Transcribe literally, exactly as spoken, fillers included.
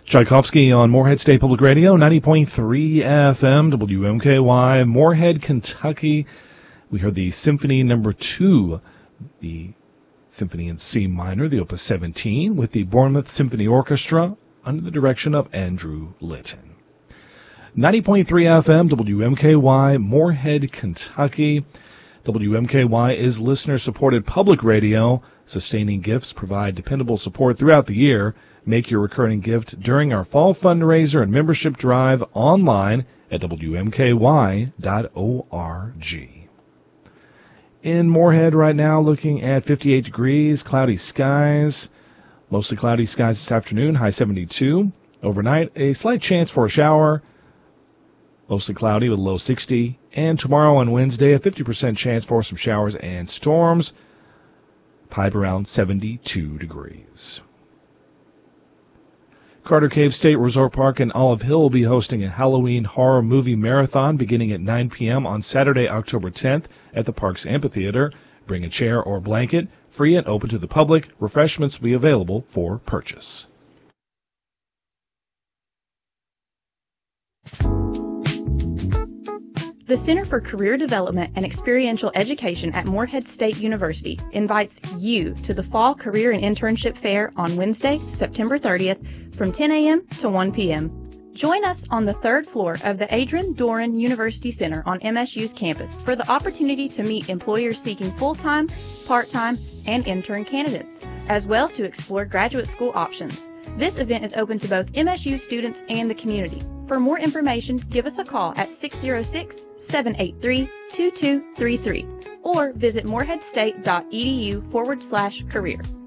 Tchaikovsky on Morehead State Public Radio, ninety point three F M, W M K Y, Morehead, Kentucky. We heard the Symphony Number Two, the Symphony in C minor, the Opus seventeen, with the Bournemouth Symphony Orchestra under the direction of Andrew Litton. ninety point three F M, W M K Y, Morehead, Kentucky. W M K Y is listener-supported public radio. Sustaining gifts provide dependable support throughout the year. Make your recurring gift during our fall fundraiser and membership drive online at W M K Y dot org. In Morehead right now, looking at fifty-eight degrees, cloudy skies. Mostly cloudy skies this afternoon, high seventy-two. Overnight, a slight chance for a shower. Mostly cloudy with a low sixty. And tomorrow on Wednesday, a fifty percent chance for some showers and storms. Pipe around seventy-two degrees. Carter Cave State Resort Park in Olive Hill will be hosting a Halloween horror movie marathon beginning at nine p.m. on Saturday, October tenth at the park's amphitheater. Bring a chair or blanket, free and open to the public. Refreshments will be available for purchase. The Center for Career Development and Experiential Education at Morehead State University invites you to the Fall Career and Internship Fair on Wednesday, September thirtieth from ten a.m. to one p.m. Join us on the third floor of the Adrian Doran University Center on M S U's campus for the opportunity to meet employers seeking full-time, part-time, and intern candidates, as well to explore graduate school options. This event is open to both M S U students and the community. For more information, give us a call at six oh six, seven eight three, two two three three or visit moreheadstate.edu forward slash career.